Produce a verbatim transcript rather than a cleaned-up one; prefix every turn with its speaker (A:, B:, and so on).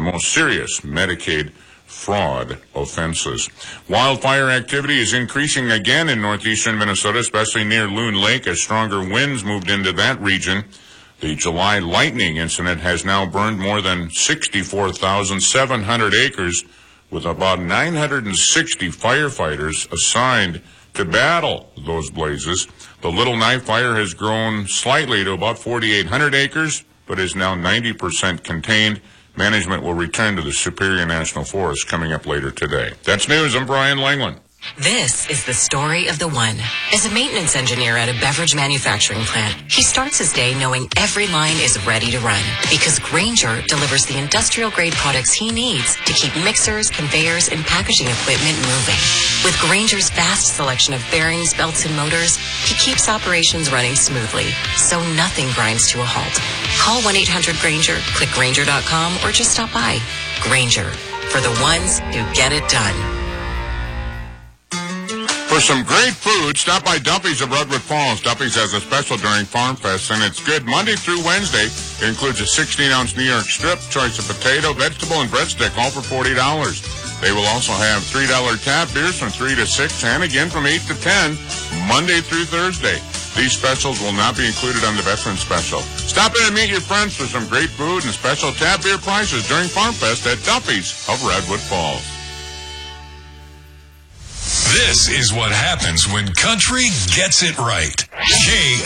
A: most serious Medicaid fraud offenses. Wildfire activity is increasing again in northeastern Minnesota, especially near Loon Lake, as stronger winds moved into that region. The July lightning incident has now burned more than sixty-four thousand seven hundred acres, with about nine hundred sixty firefighters assigned to battle those blazes. The Little Knife Fire has grown slightly to about forty-eight hundred acres, but is now ninety percent contained. Management will return to the Superior National Forest coming up later today. That's news. I'm Brian Langland.
B: This is the story of the one. As a maintenance engineer at a beverage manufacturing plant, he starts his day knowing every line is ready to run because Grainger delivers the industrial-grade products he needs to keep mixers, conveyors, and packaging equipment moving. With Grainger's vast selection of bearings, belts, and motors, he keeps operations running smoothly, so nothing grinds to a halt. Call one eight hundred Grainger, click Grainger dot com, or just stop by. Grainger, for the ones who get it done.
A: For some great food, stop by Duffy's of Redwood Falls. Duffy's has a special during Farm Fest, and it's good Monday through Wednesday. It includes a sixteen ounce New York strip, choice of potato, vegetable, and breadstick, all for forty dollars. They will also have three dollar tap beers from three to six, and again from eight to ten, Monday through Thursday. These specials will not be included on the Veteran Special. Stop in and meet your friends for some great food and special tap beer prices during Farm Fest at Duffy's of Redwood Falls.
C: This is what happens when country gets it right. K